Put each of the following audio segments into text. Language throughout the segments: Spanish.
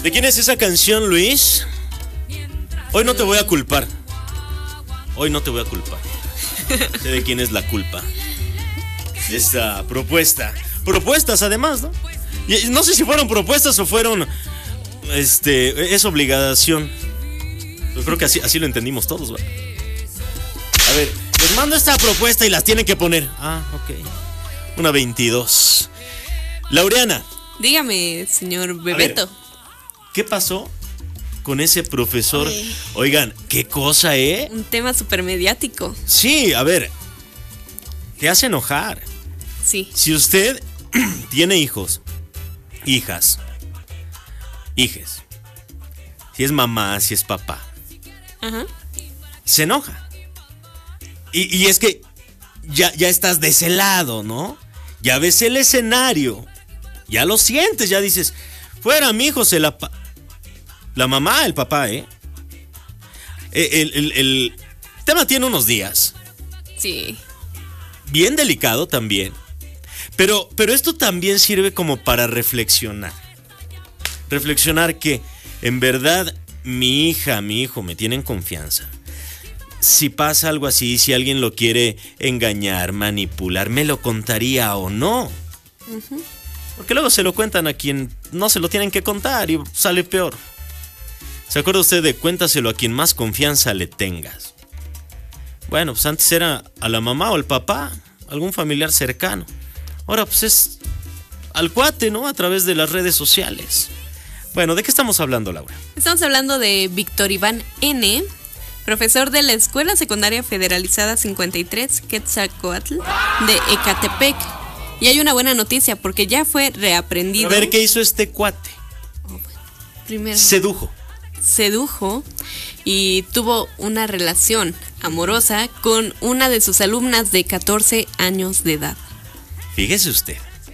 ¿De quién es esa canción, Luis? Hoy no te voy a culpar. Hoy no te voy a culpar. Sé de quién es la culpa de esta propuesta. Propuestas además, ¿no? Y no sé si fueron propuestas o fueron es obligación. Yo creo que así lo entendimos todos, ¿verdad? A ver, les mando esta propuesta y las tienen que poner. Ah, ok. Una 22. Laureana. Dígame, señor Bebeto. Ver, ¿qué pasó con ese profesor? Oigan, ¿qué cosa, Un tema súper mediático. Sí, a ver. Te hace enojar. Sí. Si usted tiene hijos, hijas, hijes, si es mamá, si es papá, Ajá. se enoja. Y es que ya estás de ese lado, ¿no? Ya ves el escenario, ya lo sientes, ya dices, fuera mi hijo, la mamá, el papá, El tema tiene unos días. Sí. Bien delicado también. Pero esto también sirve como para reflexionar. Reflexionar que en verdad mi hija, mi hijo me tienen confianza. Si pasa algo así, si alguien lo quiere engañar, manipular, ¿me lo contaría o no? Uh-huh. Porque luego se lo cuentan a quien no se lo tienen que contar y sale peor. ¿Se acuerda usted de cuéntaselo a quien más confianza le tengas? Bueno, pues antes era a la mamá o al papá, algún familiar cercano. Ahora pues es al cuate, ¿no? A través de las redes sociales. Bueno, ¿de qué estamos hablando, Laura? Estamos hablando de Víctor Iván N., profesor de la Escuela Secundaria Federalizada 53 Quetzalcóatl de Ecatepec. Y hay una buena noticia porque ya fue reaprendido. A ver, ¿qué hizo este cuate? Primero sedujo y tuvo una relación amorosa con una de sus alumnas de 14 años de edad. Fíjese usted.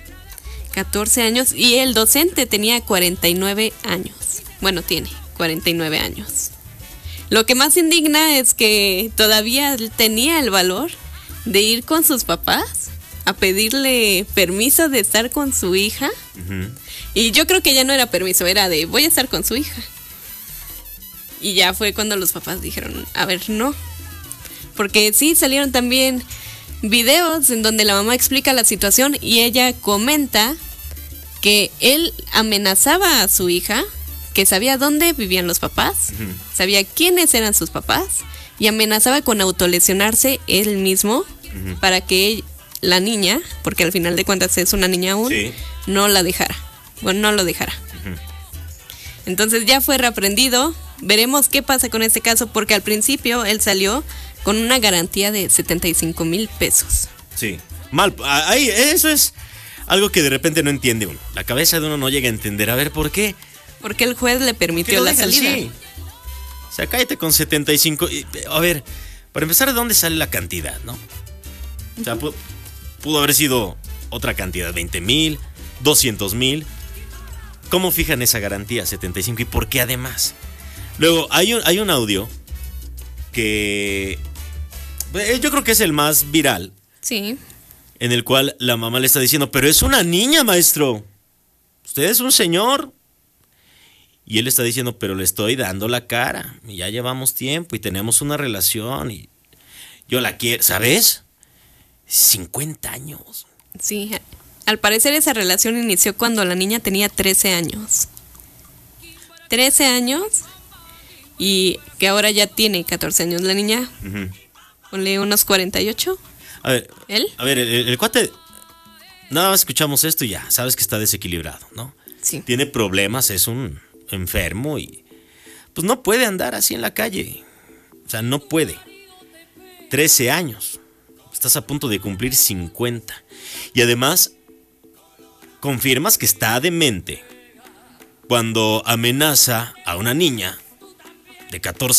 14 años y el docente tenía 49 años. Bueno, tiene 49 años. Lo que más indigna es que todavía tenía el valor de ir con sus papás a pedirle permiso de estar con su hija. Uh-huh. Y yo creo que ya no era permiso, era de voy a estar con su hija. Y ya fue cuando los papás dijeron, a ver, no. Porque sí, salieron también videos en donde la mamá explica la situación y ella comenta que él amenazaba a su hija, que sabía dónde vivían los papás, uh-huh. Sabía quiénes eran sus papás y amenazaba con autolesionarse él mismo, uh-huh. Para que la niña, porque al final de cuentas es una niña aún, sí. No la dejara. Bueno, no lo dejara. Uh-huh. Entonces ya fue reaprendido. Veremos qué pasa con este caso, porque al principio él salió con una garantía de 75,000 pesos. Sí, mal. Ahí, eso es algo que de repente no entiende uno. La cabeza de uno no llega a entender. A ver, ¿por qué? Porque el juez le permitió la salida. Sí. O sea, cállate con 75. A ver, para empezar, ¿de dónde sale la cantidad, no? O sea, pudo haber sido otra cantidad, 20,000, 200,000. ¿Cómo fijan esa garantía, 75? ¿Y por qué además? Luego, hay un audio que yo creo que es el más viral. Sí. En el cual la mamá le está diciendo, pero es una niña, maestro. Usted es un señor. Y él está diciendo, pero le estoy dando la cara. Y ya llevamos tiempo y tenemos una relación. Y yo la quiero, ¿sabes? 50 años. Sí, al parecer esa relación inició cuando la niña tenía 13 años. 13 años y que ahora ya tiene 14 años la niña. Uh-huh. Ponle unos 48. A ver, ¿él? A ver, el cuate, nada más escuchamos esto y ya, sabes que está desequilibrado, ¿no? Sí. Tiene problemas, es un enfermo y pues no puede andar así en la calle. O sea, no puede. 13 años. Estás a punto de cumplir 50. Y además, confirmas que está demente cuando amenaza a una niña de 14